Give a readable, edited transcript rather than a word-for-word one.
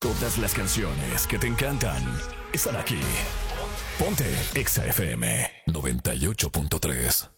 Todas las canciones que te encantan están aquí. Ponte Exa FM 98.3.